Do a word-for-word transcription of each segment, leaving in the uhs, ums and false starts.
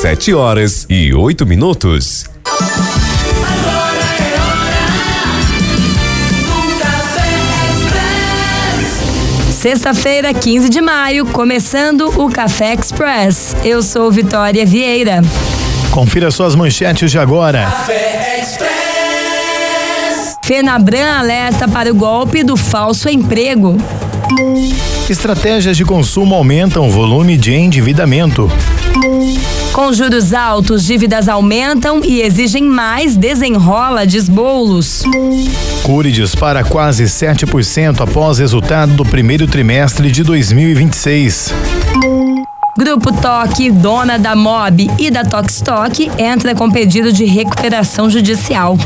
Sete horas e oito minutos. Sexta-feira, quinze de maio, começando o Café Express. Eu sou Vitória Vieira. Confira suas manchetes de agora. Café Express. Fenabran alerta para o golpe do falso emprego. Estratégias de consumo aumentam o volume de endividamento. Com juros altos, dívidas aumentam e exigem mais desenrola desbolos. Cury dispara quase sete por cento após resultado do primeiro trimestre de dois mil e vinte e seis. Grupo Toque, dona da Mob e da Tokstok, entra com pedido de recuperação judicial.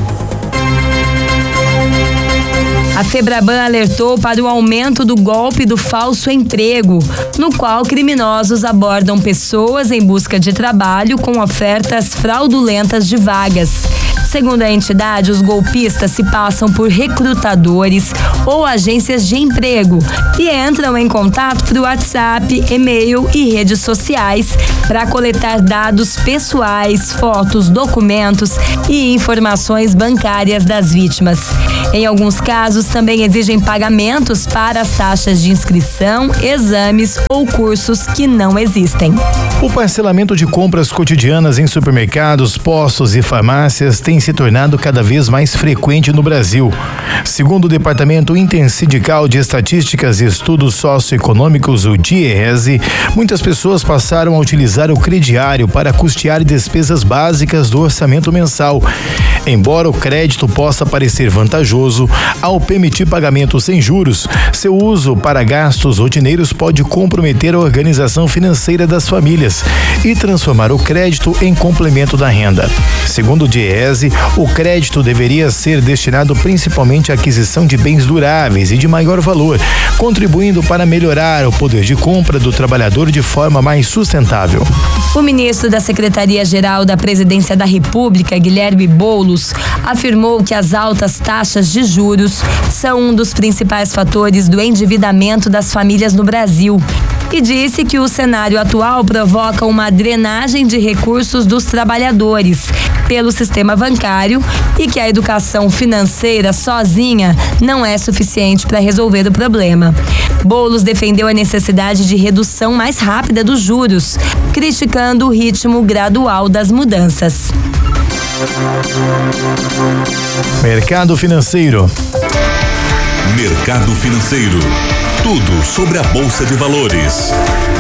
A Febraban alertou para o aumento do golpe do falso emprego, no qual criminosos abordam pessoas em busca de trabalho com ofertas fraudulentas de vagas. Segundo a entidade, os golpistas se passam por recrutadores ou agências de emprego e entram em contato por WhatsApp, e-mail e redes sociais para coletar dados pessoais, fotos, documentos e informações bancárias das vítimas. Em alguns casos, também exigem pagamentos para as taxas de inscrição, exames ou cursos que não existem. O parcelamento de compras cotidianas em supermercados, postos e farmácias tem se tornado cada vez mais frequente no Brasil. Segundo o Departamento Intersindical de Estatísticas e Estudos Socioeconômicos, o DIEESE, muitas pessoas passaram a utilizar o crediário para custear despesas básicas do orçamento mensal. Embora o crédito possa parecer vantajoso, ao permitir pagamento sem juros, seu uso para gastos rotineiros pode comprometer a organização financeira das famílias e transformar o crédito em complemento da renda. Segundo o DIEESE, o crédito deveria ser destinado principalmente à aquisição de bens duráveis e de maior valor, contribuindo para melhorar o poder de compra do trabalhador de forma mais sustentável. O ministro da Secretaria-Geral da Presidência da República, Guilherme Boulos, afirmou que as altas taxas de juros são um dos principais fatores do endividamento das famílias no Brasil. E disse que o cenário atual provoca uma drenagem de recursos dos trabalhadores pelo sistema bancário e que a educação financeira sozinha não é suficiente para resolver o problema. Boulos defendeu a necessidade de redução mais rápida dos juros, criticando o ritmo gradual das mudanças. Mercado financeiro. Mercado financeiro. Tudo sobre a Bolsa de Valores.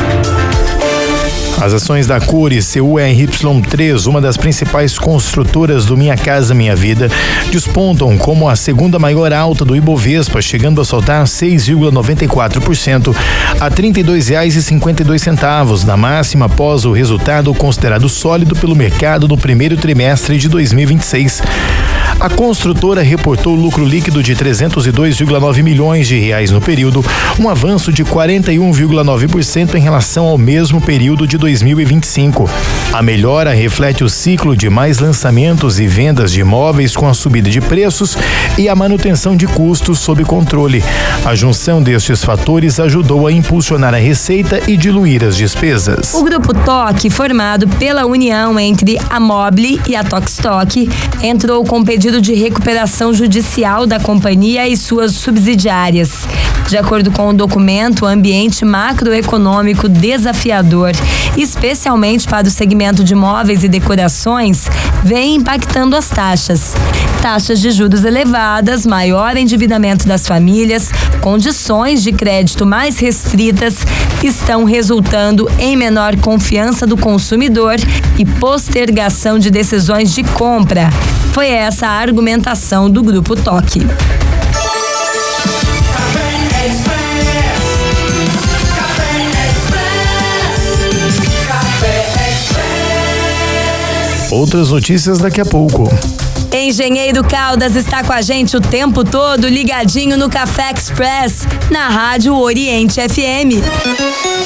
As ações da Cury C U R Y três, uma das principais construtoras do Minha Casa Minha Vida, despontam como a segunda maior alta do Ibovespa, chegando a soltar seis vírgula noventa e quatro por cento a trinta e dois reais e cinquenta e dois centavos, na máxima após o resultado considerado sólido pelo mercado no primeiro trimestre de dois mil e vinte e seis. A construtora reportou lucro líquido de trezentos e dois vírgula nove milhões de reais no período, um avanço de quarenta e um vírgula nove por cento em relação ao mesmo período de dois mil e vinte e cinco. A melhora reflete o ciclo de mais lançamentos e vendas de imóveis com a subida de preços e a manutenção de custos sob controle. A junção destes fatores ajudou a impulsionar a receita e diluir as despesas. O Grupo Toque, formado pela união entre a Mobile e a Tokstok, entrou com pedido de recuperação judicial da companhia e suas subsidiárias. De acordo com o documento, o ambiente macroeconômico desafiador, especialmente para o segmento de móveis e decorações, vem impactando as taxas. Taxas de juros elevadas, maior endividamento das famílias, condições de crédito mais restritas estão resultando em menor confiança do consumidor e postergação de decisões de compra. Foi essa a argumentação do Grupo Toque. Outras notícias daqui a pouco. Engenheiro Caldas está com a gente o tempo todo, ligadinho no Café Express, na Rádio Oriente F M.